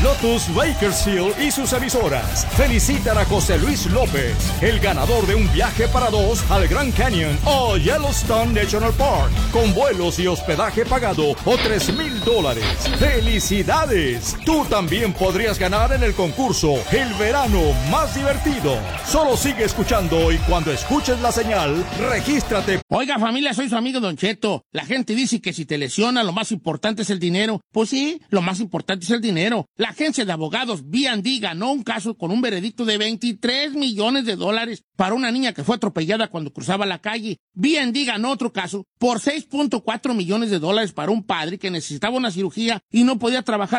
Lotus Bakersfield y sus emisoras felicitan a José Luis López, el ganador de un viaje para dos al Grand Canyon o Yellowstone National Park, con vuelos y hospedaje pagado o $3,000. ¡Felicidades! Tú también podrías ganar en el concurso El Verano Más Divertido. Solo sigue escuchando y cuando escuches la señal, regístrate. Oiga, familia, soy su amigo Don Cheto. La gente dice que si te lesiona, lo más importante es el dinero. Pues sí, lo más importante es el dinero. La agencia de abogados B&D ganó un caso con un veredicto de $23 millones para una niña que fue atropellada cuando cruzaba la calle. B&D ganó otro caso por $6.4 millones para un padre que necesitaba una cirugía y no podía trabajar